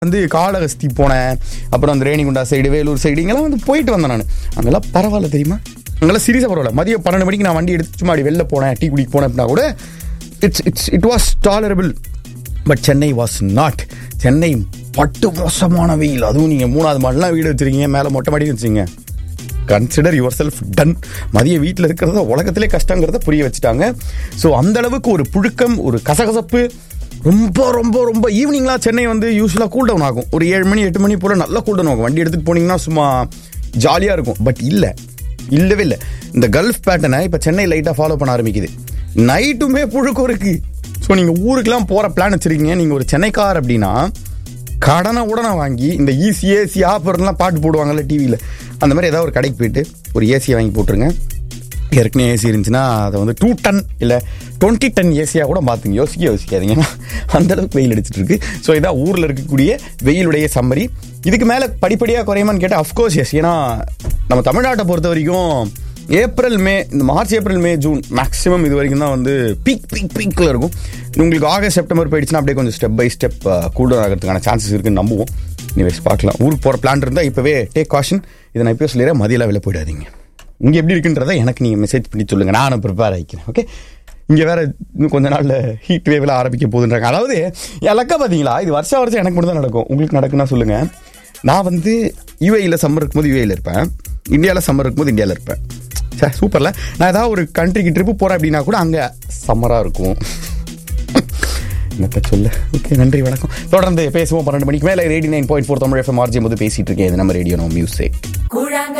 வந்து காளஹஸ்தி போனேன், அப்புறம் அந்த ரேணிகுண்டா சைடு, வேலூர் சைடு இங்கெல்லாம் வந்து போயிட்டு வந்தேன் நான். அங்கெல்லாம் பரவாயில்ல தெரியுமா, அங்கெல்லாம் சீரியஸாக பரவாயில்ல. மதியம் 12 மணிக்கு நான் வண்டி எடுத்து சும்மா வெளில போனேன், டீ குடிக்க போனேன் அப்படின்னா கூட it was tolerable. But Chennai was not. Chennai பட்டு மோசமான வெயில். அதுவும் நீங்கள் 3வது மாடலாம் வீடு வச்சுருக்கீங்க, மேலே மொட்டை மாடி வச்சுருங்க, கன்சிடர் யுவர் செல்ஃப் டன். மதிய வீட்டில் இருக்கிறத உலகத்திலே கஷ்டங்கிறத புரிய வச்சுட்டாங்க. ஸோ அந்த அளவுக்கு ஒரு புழுக்கம், ஒரு கசகசப்பு, ரொம்ப ரொம்ப ரொம்ப. ஈவினிங்லாம் சென்னை வந்து யூஸ்வலாக கூல் டவுன் ஆகும். ஒரு 7 மணி 8 மணி போல் நல்லா கூல் டவுன் ஆகும். வண்டி எடுத்துகிட்டு போனீங்கன்னா சும்மா ஜாலியாக இருக்கும். பட் இல்லவே இல்லை. இந்த கல்ஃப் பேட்டர்னை இப்போ சென்னை லைட்டாக ஃபாலோ பண்ண ஆரம்பிக்குது. நைட்டுமே புழுக்கம் இருக்குது. ஸோ நீங்கள் ஊருக்கெலாம் போகிற பிளான் வச்சுருக்கீங்க, நீங்கள் ஒரு சென்னைக்கார் அப்படின்னா உடனே வாங்கி இந்த ஏசி ஆஃபர்லாம் பாட்டு போடுவாங்கல்ல டிவியில், அந்த மாதிரி ஏதாவது ஒரு கடைக்கு போயிட்டு ஒரு ஏசியை வாங்கி போட்டுருங்க. ஏற்கனவே ஏசி இருந்துச்சுன்னா அதை வந்து 2 டன் இல்லை 20 டன் ஏசியாக கூட பார்த்துங்க. யோசிக்காதீங்க, அந்தளவுக்கு வெயில் அடிச்சிட்டு இருக்கு. ஸோ இதான் ஊரில் இருக்கக்கூடிய வெயிலுடைய சம்மரி. இதுக்கு மேலே படிப்படியாக குறையுமான்னு கேட்டால் அஃப்கோர்ஸ் எஸ். ஏன்னா நம்ம தமிழ்நாட்டை பொறுத்த வரைக்கும் ஏப்ரல் மே, இந்த March April May June maximum இது வரைக்கும் தான் வந்து பீக்கில் இருக்கும். உங்களுக்கு ஆகஸ்ட் செப்டம்பர் போயிடுச்சுன்னா அப்படியே கொஞ்சம் ஸ்டெப் பை ஸ்டெப் கூல்டவுன் ஆகிறதுக்கான சான்சஸ் இருக்குன்னு நம்புவோம். இனிவேஸ் பார்க்கலாம். ஊருக்கு போகிற பிளான் இருந்தால் இப்போவே டேக் காஷன். இதை நான் இப்போ சொல்லிடுறேன், மதியெல்லாம் வெளில போயிடாதீங்க. இங்கே எப்படி இருக்குன்றதை எனக்கு நீங்கள் மெசேஜ் பண்ணி சொல்லுங்கள், நானும் ப்ரிப்பேர் ஆகிக்கிறேன். ஓகே, இங்கே வேறு இன்னும் கொஞ்ச நாளில் ஹீட் வேவில் ஆரம்பிக்க போகுதுன்றாங்க. அதாவது எலக்கா பார்த்தீங்களா, இது வருஷம் எனக்கு மட்டும் தான் நடக்கும். உங்களுக்கு நடக்குன்னா சொல்லுங்கள். நான் வந்து யூஏயில் சம்மர் இருக்கும்போது யூஏயில் இருப்பேன், இந்தியாவில் சம்மர் இருக்கும்போது இந்தியாவில் இருப்பேன். சார் சூப்பரில். நான் ஏதாவது ஒரு கண்ட்ரிக்கு ட்ரிப்பு போகிறேன் அப்படின்னா கூட அங்கே சம்மராக இருக்கும். என்னத்த சொல்ல. ஓகே, நன்றி, வணக்கம். தொடர்ந்து பேசுவோம் 12 மணிக்கு மேலே. 89.4 தமிழ் FM RJ பேசிகிட்டு இருக்கேன். இது நம்ம ரேடியோ மியூசிக்.